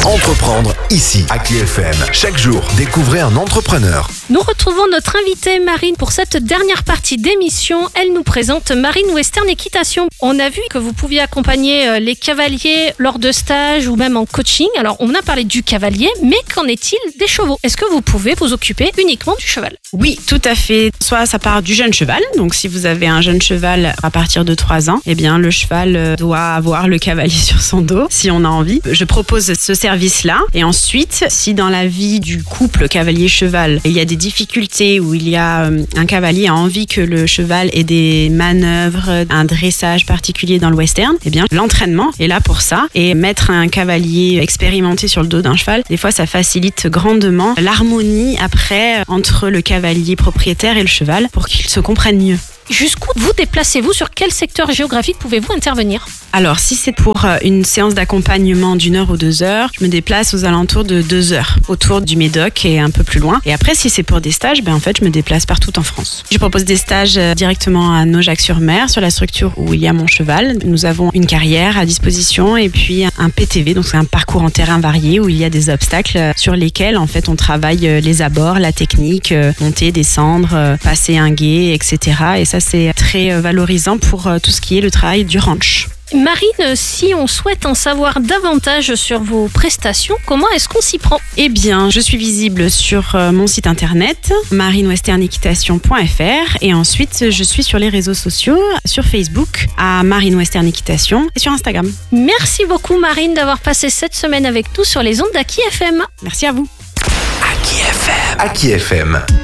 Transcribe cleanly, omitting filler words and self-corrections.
Entreprendre ici, à Aki FM. Chaque jour, découvrez un entrepreneur. Nous retrouvons notre invitée Marine pour cette dernière partie d'émission. Elle nous présente Marine Western Équitation. On a vu que vous pouviez accompagner les cavaliers lors de stages ou même en coaching. Alors, on a parlé du cavalier, mais qu'en est-il des chevaux? Est-ce que vous pouvez vous occuper uniquement du cheval? Oui, tout à fait. Soit ça part du jeune cheval. Donc, si vous avez un jeune cheval à partir de 3 ans, eh bien, le cheval doit avoir le cavalier sur son dos, si on a envie. Je propose ce service-là. Et ensuite, si dans la vie du couple cavalier-cheval, il y a des difficultés où il y a un cavalier a envie que le cheval ait des manœuvres, un dressage particulier dans le western, eh bien, l'entraînement est là pour ça. Et mettre un cavalier expérimenté sur le dos d'un cheval, des fois, ça facilite grandement l'harmonie après entre le cavalier propriétaire et le cheval pour qu'ils se comprennent mieux. Jusqu'où vous déplacez-vous? Sur quel secteur géographique pouvez-vous intervenir? Alors, si c'est pour une séance d'accompagnement d'1 heure ou 2 heures, je me déplace aux alentours de 2 heures, autour du Médoc et un peu plus loin. Et après, si c'est pour des stages, en fait, je me déplace partout en France. Je propose des stages directement à Naujac-sur-Mer, sur la structure où il y a mon cheval. Nous avons une carrière à disposition et puis un PTV, donc c'est un parcours en terrain varié où il y a des obstacles sur lesquels, en fait, on travaille les abords, la technique, monter, descendre, passer un gué, etc. Et ça, c'est très valorisant pour tout ce qui est le travail du ranch. Marine, si on souhaite en savoir davantage sur vos prestations, comment est-ce qu'on s'y prend? Eh bien, je suis visible sur mon site internet, marinewesternequitation.fr, et ensuite, je suis sur les réseaux sociaux, sur Facebook, à Marine Western Équitation, et sur Instagram. Merci beaucoup Marine d'avoir passé cette semaine avec nous sur les ondes d'Aki FM. Merci à vous. Aki FM. Aki FM.